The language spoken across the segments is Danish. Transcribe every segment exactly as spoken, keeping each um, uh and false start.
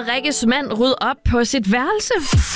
Frederikkes mand rydde op på sit værelse?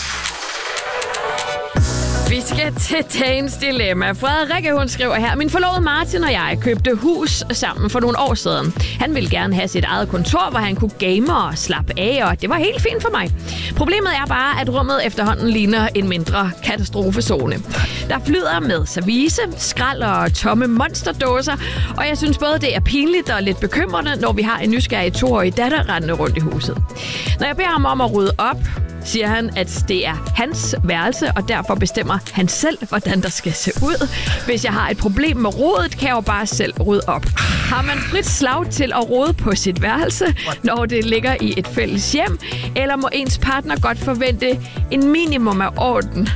Vi skal til dagens dilemma. Frederikke, hun skriver her: Min forlovede Martin og jeg købte hus sammen for nogle år siden. Han ville gerne have sit eget kontor, hvor han kunne game og slappe af, og det var helt fint for mig. Problemet er bare, at rummet efterhånden ligner en mindre katastrofezone. Der flyder med service, skrald og tomme monsterdåser, og jeg synes både, det er pinligt og lidt bekymrende, når vi har en nysgerrig toårig datter rendende rundt i huset. Når jeg beder ham om at rydde op, siger han, at det er hans værelse, og derfor bestemmer han selv, hvordan der skal se ud. Hvis jeg har et problem med rodet, kan jeg jo bare selv rydde op. Har man frit slag til at rode på sit værelse, når det ligger i et fælles hjem, eller må ens partner godt forvente en minimum af orden?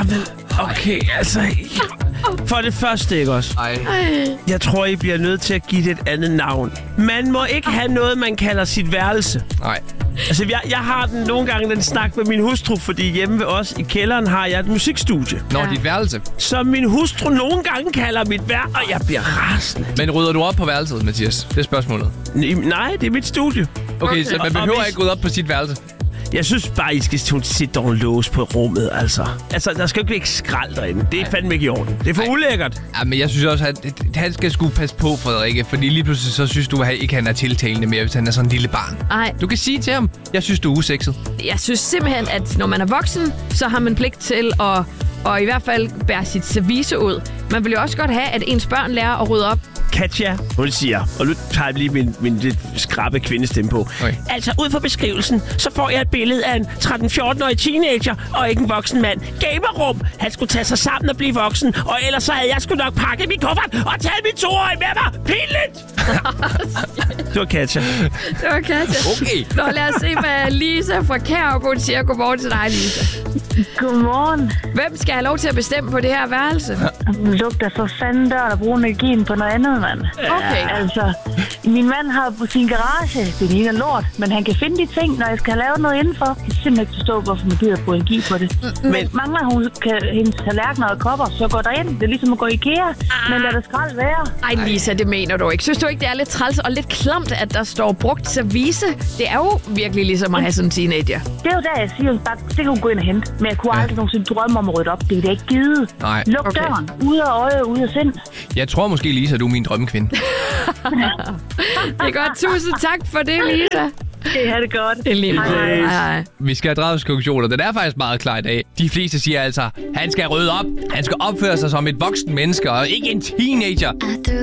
Okay, altså... For det første, ikke også? Ej. Jeg tror, I bliver nødt til at give det et andet navn. Man må ikke have noget, man kalder sit værelse. Nej. Altså, jeg, jeg har den nogle gange den snak med min hustru, fordi hjemme ved os i kælderen har jeg et musikstudie. Nå, dit værelse. Så min hustru nogle gange kalder mit vær, og jeg bliver rasende. Men rydder du op på værelset, Mathias? Det er spørgsmålet. Nej, det er mit studie. Okay, okay. Så man behøver hvis... ikke rydde op på sit værelse? Jeg synes bare, I skal sætte og lås på rummet, altså. Altså, der skal jo ikke ligge skrald derinde. Det er Ej. fandme ikke i orden. Det er for Ej. ulækkert. Ja, men jeg synes også, at han skal sgu passe på, Frederikke. Fordi lige pludselig så synes du, at ikke han er tiltalende mere, hvis han er sådan en lille barn. Ej. Du kan sige til ham, jeg synes, du er usekset. Jeg synes simpelthen, at når man er voksen, så har man pligt til at og i hvert fald bære sit service ud. Man vil jo også godt have, at ens børn lærer at rydde op. Katja, hun siger, og nu tager jeg lige min, min lidt skrappe kvindestemme på. Okay. Altså, ud fra beskrivelsen, så får jeg et billede af en tretten-fjorten-årig teenager og ikke en voksen mand. Gamerrum. Han skulle tage sig sammen og blive voksen, og ellers så havde jeg sgu nok pakket min kuffert og taget min toårige med mig. Pinligt! Det var Katja. Det var Katja. Okay. Nå, lad os se, hvad Lisa fra Kærgård siger. Godmorgen til dig, Lisa. Godmorgen. Hvem skal have lov til at bestemme på det her værelse? Lugter for fanden dør at bruge energien på noget andet, mand. Okay. Altså, min mand har på sin garage, det ligner lort, men han kan finde de ting, når jeg skal have lavet noget indenfor. Jeg kan simpelthen ikke forstå, hvorfor man gider bruge energi på det. Men, men mangler hun kan, hendes tallerkener og kopper, så går der ind. Det er ligesom at gå i IKEA, ah. men lad det skrald være. Ej, Lisa, det mener du ikke. Synes du ikke, det er lidt træls og lidt klamt, at der står brugt service? Det er jo virkelig ligesom at have sådan en teenager. Det er jo der, jeg siger, at det kan hun gå ind og hente. Men jeg kunne aldrig ja. nogensinde drømme om at rydde op. Det er det ikke givet. Nej. Luk okay. døren. Ude af øje, ude af sind. Jeg tror måske, Lisa, du er min drømmekvinde. Det er godt. Tusind tak for det, Lisa. Det er det godt. Det er lige hej, hej. Vi skal have draget konklusioner. Den er faktisk meget klar i dag. De fleste siger altså, han skal rydde op. Han skal opføre sig som et voksen menneske, og ikke en teenager.